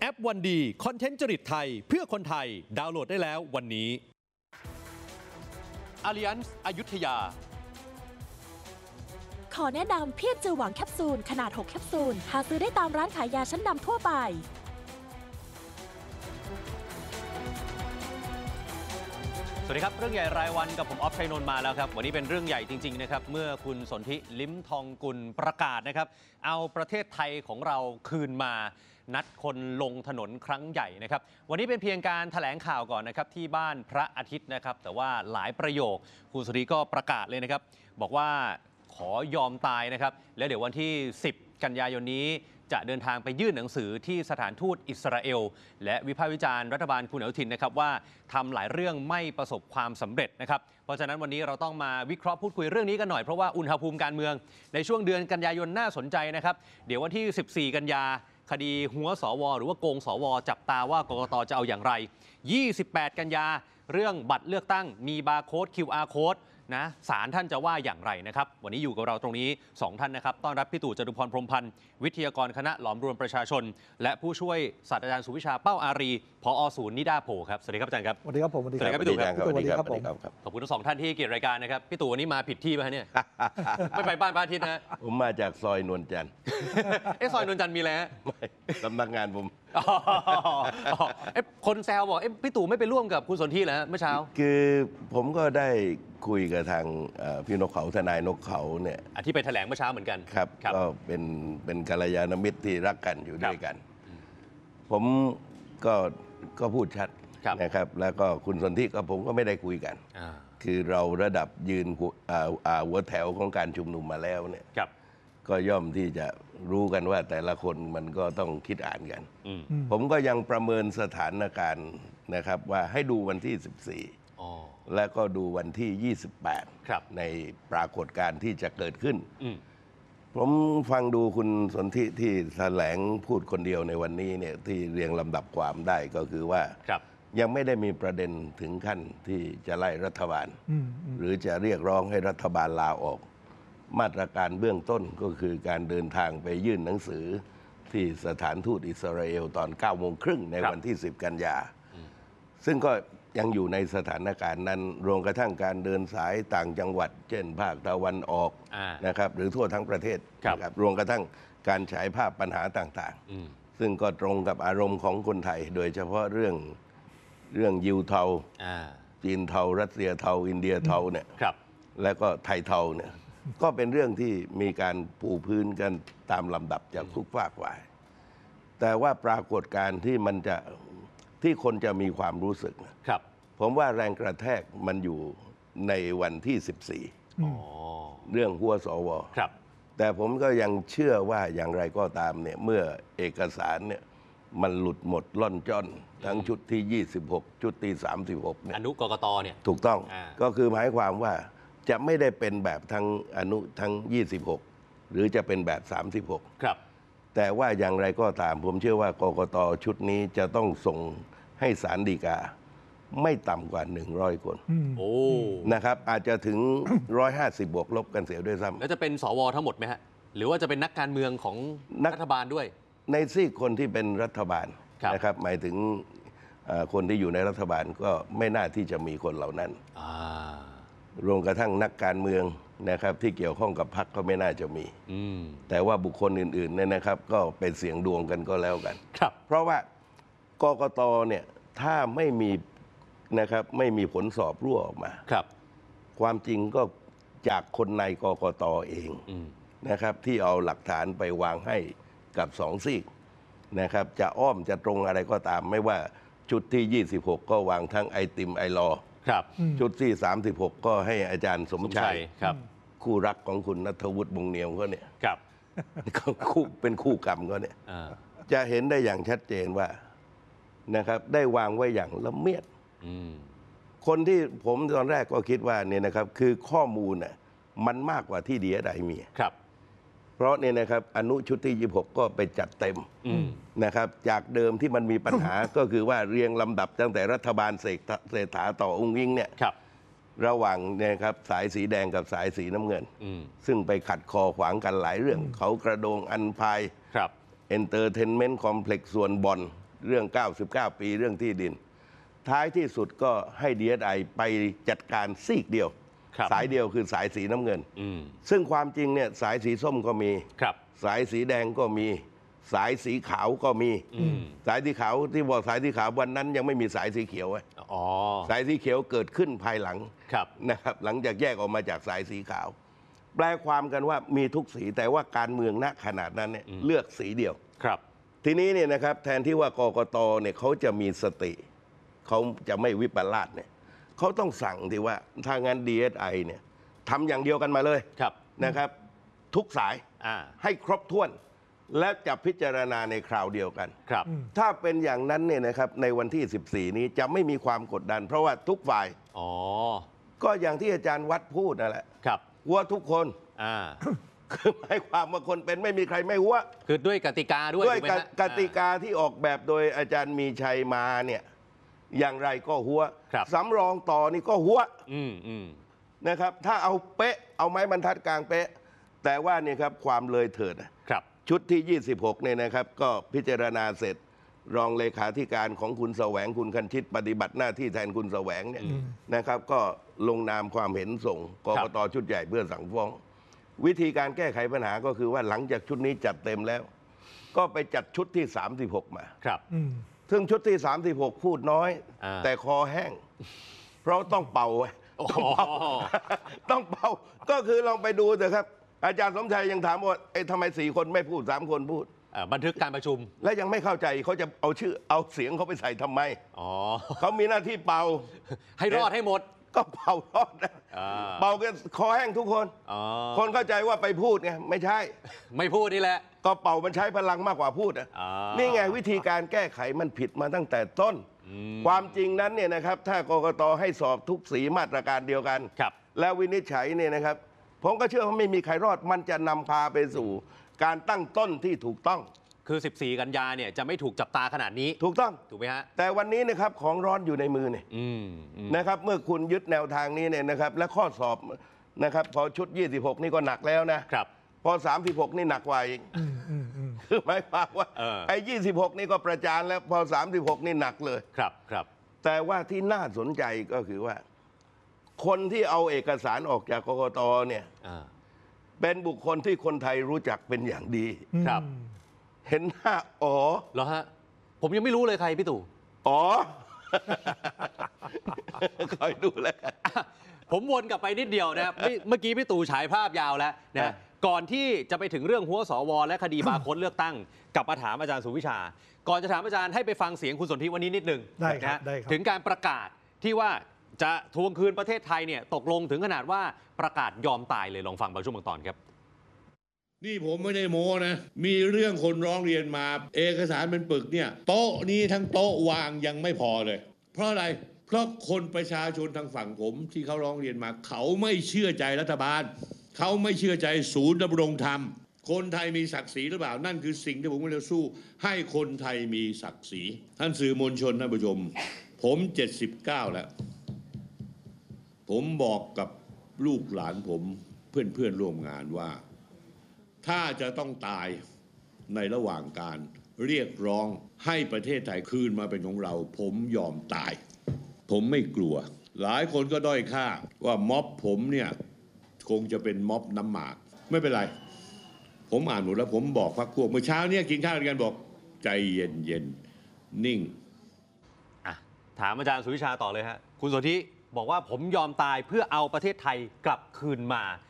แอปวันดีคอนเทนต์จริตไทยเพื่อคนไทยดาวน์โหลดได้แล้ววันนี้ Allianz อยุธยาขอแนะนำเพียบเจอหวังแคปซูลขนาด6แคปซูลหาซื้อได้ตามร้านขายยาชั้นนำทั่วไปสวัสดีครับเรื่องใหญ่รายวันกับผมออฟชัยนนท์มาแล้วครับวันนี้เป็นเรื่องใหญ่จริงๆนะครับเมื่อคุณสนธิลิ้มทองกุลประกาศนะครับเอาประเทศไทยของเราคืนมานัดคนลงถนนครั้งใหญ่นะครับวันนี้เป็นเพียงการแถลงข่าวก่อนนะครับที่บ้านพระอาทิตย์นะครับแต่ว่าหลายประโยคคุณสนธิก็ประกาศเลยนะครับบอกว่าขอยอมตายนะครับแล้วเดี๋ยววันที่10กันยายนนี้จะเดินทางไปยื่นหนังสือที่สถานทูตอิสราเอลและวิพากษ์วิจารณ์รัฐบาลคุณอนุทินนะครับว่าทำหลายเรื่องไม่ประสบความสำเร็จนะครับเพราะฉะนั้นวันนี้เราต้องมาวิเคราะห์พูดคุยเรื่องนี้กันหน่อยเพราะว่าอุณหภูมิการเมืองในช่วงเดือนกันยายนน่าสนใจนะครับเดี๋ยววันที่14กันยาคดีหัวสวหรือว่าโกงสวจับตาว่ากกตจะเอาอย่างไร28กันยาเรื่องบัตรเลือกตั้งมีบาร์โค้ด QR Codeนะศาลท่านจะว่าอย่างไรนะครับวันนี้อยู่กับเราตรงนี้2ท่านนะครับต้อนรับพี่ตู่จตุพรพรหมพันธ์วิทยากรคณะหลอมรวมประชาชนและผู้ช่วยศาสตราจารย์สุวิชาเป้าอารีผอ.ศูนย์นิดาโพครับสวัสดีครับอาจารย์ครับสวัสดีครับผมสวัสดีครับพี่ตู่ครับสวัสดีครับผมขอบคุณทั้ง2ท่านที่เกียรติรายการนะครับพี่ตู่วันนี้มาผิดที่ป่ะเนี่ย ไม่ไปบ้านพระอาทิตย์นะผมมาจากซอยนวลจันทร์ซอยนวลจันทร์มีอะไรฮะสำนักงานผมคนแซวบอกพี่ตู่ไม่ไปร่วมกับคุณสนธิเหรอเมื่อเช้าคือผมก็ได้คุยกับทางพี่นกเขาทนายนกเขาเนี่ยที่ไปแถลงเมื่อเช้าเหมือนกันครับก็เป็นกัลยาณมิตรที่รักกันอยู่ด้วยกันผมก็พูดชัดนะครับแล้วก็คุณสนธิกับผมก็ไม่ได้คุยกันคือเราระดับยืนหัวแถวของการชุมนุมมาแล้วเนี่ยก็ย่อมที่จะรู้กันว่าแต่ละคนมันก็ต้องคิดอ่านกันผมก็ยังประเมินสถานการณ์นะครับว่าให้ดูวันที่14และก็ดูวันที่28ในปรากฏการณ์ที่จะเกิดขึ้นผมฟังดูคุณสนธิที่แถลงพูดคนเดียวในวันนี้เนี่ยที่เรียงลำดับความได้ก็คือว่ายังไม่ได้มีประเด็นถึงขั้นที่จะไล่รัฐบาลหรือจะเรียกร้องให้รัฐบาลลาออกมาตรการเบื้องต้นก็คือการเดินทางไปยื่นหนังสือที่สถานทูตอิสราเอลตอน9:30ในวันที่10กันยาซึ่งก็ยังอยู่ในสถานการณ์นั้นรวมกระทั่งการเดินสายต่างจังหวัดเช่นภาคตะวันออกนะครับหรือทั่วทั้งประเทศนะครับรวมกระทั่งการฉายภาพปัญหาต่างๆซึ่งก็ตรงกับอารมณ์ของคนไทยโดยเฉพาะเรื่องยิวเทาจีนเทารัสเซียเทาอินเดียเทาเนี่ยแล้วก็ไทยเทาเนี่ยก็เป็นเรื่องที่มีการปูพื้นกันตามลำดับจากทุกภาคฝ่ายแต่ว่าปรากฏการณ์ที่คนจะมีความรู้สึกผมว่าแรงกระแทกมันอยู่ในวันที่14เรื่องหัวสวแต่ผมก็ยังเชื่อว่าอย่างไรก็ตามเนี่ยเมื่อเอกสารเนี่ยมันหลุดหมดล่อนจ้อนทั้งชุดที่26ชุดที่36เนี่ยอนุกกตเนี่ยถูกต้องก็คือหมายความว่าจะไม่ได้เป็นแบบทั้งอนุทั้ง26หรือจะเป็นแบบ36 ครับแต่ว่าอย่างไรก็ตามผมเชื่อว่ากกตชุดนี้จะต้องส่งให้ศาลฎีกาไม่ต่ำกว่า100คนนะครับอาจจะถึง150บวกลบกันเสียด้วยซ้ำแล้วจะเป็นสวทั้งหมดไหมฮะหรือว่าจะเป็นนักการเมืองของรัฐบาลด้วยในซีกคนที่เป็นรัฐบาลนะครับหมายถึงคนที่อยู่ในรัฐบาลก็ไม่น่าที่จะมีคนเหล่านั้นรวมกระทั่งนักการเมืองนะครับที่เกี่ยวข้องกับพรรคก็ไม่น่าจะมีแต่ว่าบุคคลอื่นๆเนี่ยนะครับก็เป็นเสียงดวงกันก็แล้วกันเพราะว่ากกตเนี่ยถ้าไม่มีนะครับไม่มีผลสอบรั่วออกมาความจริงก็จากคนในกกตเองนะครับที่เอาหลักฐานไปวางให้กับ2ซีกนะครับจะอ้อมจะตรงอะไรก็ตามไม่ว่าชุดที่26ก็วางทั้งไอติมไอรอชุดที่36ก็ให้อาจารย์สมชัยคู่รักของคุณณัฐวุฒิวงศ์เนียมเขาเนี่ยเป็นคู่กรรมเขาเนี่ยจะเห็นได้อย่างชัดเจนว่านะครับได้วางไว้อย่างละเมียดคนที่ผมตอนแรกก็คิดว่าเนี่ยนะครับคือข้อมูลน่ะมันมากกว่าที่เดียดมีเพราะเนี่ยนะครับอนุชุดที่26ก็ไปจัดเต็มนะครับจากเดิมที่มันมีปัญหา ก็คือว่าเรียงลำดับตั้งแต่รัฐบาลเศรษฐาต่ออุ้งอิงเนี่ยระหว่างเนี่ยครับสายสีแดงกับสายสีน้ำเงินซึ่งไปขัดคอขวางกันหลายเรื่องเขากระโดงอันพายเอนเตอร์เทนเมนต์คอมเพล็กซ์ส่วนบ่อนเรื่อง 99 ปีเรื่องที่ดิน ท้ายที่สุดก็ให้ DSI ไปจัดการซีกเดียวครับสายเดียวคือสายสีน้ำเงินอืมซึ่งความจริงเนี่ยสายสีส้มก็มีครับสายสีแดงก็มี สายสีขาวก็มี สายสีขาวที่บอกสายสีขาววันนั้นยังไม่มีสายสีเขียวไว้อ๋อสายสีเขียวเกิดขึ้นภายหลังครับนะครับหลังจากแยกออกมาจากสายสีขาว แปลความกันว่ามีทุกสีแต่ว่าการเมืองณขนาดนั้นเนี่ยเลือกสีเดียวครับทีนี้เนี่ยนะครับแทนที่ว่ากกตเนี่ยเขาจะมีสติเขาจะไม่วิปลาสเนี่ยเขาต้องสั่งที่ว่าถ้างั้น DSI เนี่ยทำอย่างเดียวกันมาเลยครับนะครับ ทุกสายอ่าให้ครบถ้วน และจะพิจารณาในคราวเดียวกันครับถ้าเป็นอย่างนั้นเนี่ยนะครับในวันที่ 14 นี้จะไม่มีความกดดัน เพราะว่าทุกฝ่ายอ๋อก็อย่างที่อาจารย์วัดพูดนั่นแหละครับหัวทุกคนอ่าคือหมายความว่าคนเป็นไม่มีใครไม่หัวคือด้วยกติกาด้วยด้วยถูกไหมฮะกติกาที่ออกแบบโดยอาจารย์มีชัยมาเนี่ยอย่างไรก็หัวครับสำรองต่อนี่ก็หัวอืมนะครับถ้าเอาเป๊ะเอาไม้บรรทัดกลางเป๊ะ แต่ว่าเนี่ยครับความเลยเถิดครับชุดที่ 26เนี่ยนะครับก็พิจารณาเสร็จ รองเลขาธิการของคุณแสวงคุณคันชิตปฏิบัติหน้าที่แทนคุณแสวงเนี่ยนะครับก็ลงนามความเห็นส่งกกตชุดใหญ่เพื่อสั่งฟ้อง วิธีการแก้ไขปัญหาก็คือว่าหลังจากชุดนี้จัดเต็มแล้ว ก็ไปจัดชุดที่ 36 มาครับซึ่งชุดที่ 36 พูดน้อยอ่าแต่คอแห้ง เพราะต้องเป่าไว้อ๋อต้องเป่าก็คือลองไปดูเถอะครับ อาจารย์สมชัยยังถามว่าทำไม4 คนไม่พูด3 คนพูดบันทึกการประชุมและยังไม่เข้าใจเขาจะเอาชื่อเอาเสียงเขาไปใส่ทำไมอ๋อเขามีหน้าที่เป่าให้รอดให้หมดก็เป่ารอดนะอ่าเป่ากันคอแห้งทุกคนอ๋อคนเข้าใจว่าไปพูดไงไม่ใช่ไม่พูดนี่แหละก็เป่ามันใช้พลังมากกว่าพูดอ่ะอ่านี่ไงวิธีการแก้ไขมันผิดมาตั้งแต่ต้น ความจริงนั้นเนี่ยนะครับถ้ากกตให้สอบทุกสีมาตรการเดียวกันครับแล้ววินิจฉัยเนี่ยนะครับ ผมก็เชื่อว่าไม่มีใครรอดมันจะนำพาไปสู่ การตั้งต้นที่ถูกต้องคือ 14 กันยาเนี่ยจะไม่ถูกจับตาขนาดนี้ถูกต้องถูกไหมฮะแต่วันนี้นะครับของร้อนอยู่ในมือเนี่ยอืมนะครับเมื่อคุณยึดแนวทางนี้เนี่ยนะครับและข้อสอบนะครับพอชุด 26 นี่ก็หนักแล้วนะครับ พอ 36 นี่หนักกว่าอีกคือหมายความว่า ไอ้ 26 นี่ก็ประจานแล้วพอ 36 นี่หนักเลยครับครับแต่ว่าที่น่าสนใจก็คือว่า คนที่เอาเอกสารออกจากกกตเนี่ยอ่าเป็นบุคคลที่คนไทยรู้จักเป็นอย่างดีครับเห็นหน้าอ๋อเหรอฮะ ผมยังไม่รู้เลยใครพี่ตู่อ๋อ คอยดูแล้วกันผมวนกลับไปนิดเดียวนะครับ เมื่อกี้พี่ตู่ฉายภาพยาวแล้วนะก่อนที่จะไปถึงเรื่องหัวสวและคดีบาร์โค้ดเลือกตั้งกลับมาถามอาจารย์สุวิชา ก่อนจะถามอาจารย์ให้ไปฟังเสียงคุณสนธิวันนี้นิดนึงได้ครับนะฮะได้ครับถึงการประกาศที่ว่าจะทวงคืนประเทศไทยเนี่ยตกลงถึงขนาดว่าประกาศยอมตายเลยลองฟังบางช่วงบางตอนครับนี่ผมไม่ได้โม้นะ มีเรื่องคนร้องเรียนมา เอกสารเป็นปึกเนี่ย โต๊ะนี้ทั้งโต๊ะวางยังไม่พอเลย เพราะอะไร เพราะคนประชาชนทางฝั่งผมที่เขาร้องเรียนมา เขาไม่เชื่อใจรัฐบาล เขาไม่เชื่อใจศูนย์ดำรงธรรม คนไทยมีศักดิ์ศรีหรือเปล่า นั่นคือสิ่งที่ผมจะสู้ ให้คนไทยมีศักดิ์ศรีท่านสื่อมวลชนท่านผู้ชม ผม 79 แล้ว ผมบอกกับลูกหลานผมเพื่อนร่วมงานว่า ถ้าจะต้องตายในระหว่างการเรียกร้องให้ประเทศไทยคืนมาเป็นของเรา ผมยอมตาย ผมไม่กลัว หลายคนก็ด้อยค่าว่าม็อบผมเนี่ยคงจะเป็นม็อบน้ำหมาก ไม่เป็นไร ผมอ่านหมดแล้วผมบอกพรรคพวกเมื่อเช้าเนี่ยกินข้าวกันบอกใจเย็นๆนิ่งอ่ะถามอาจารย์สุวิชาต่อเลยฮะคุณสนธิบอกว่าผมยอมตายเพื่อเอาประเทศไทยกลับคืนมา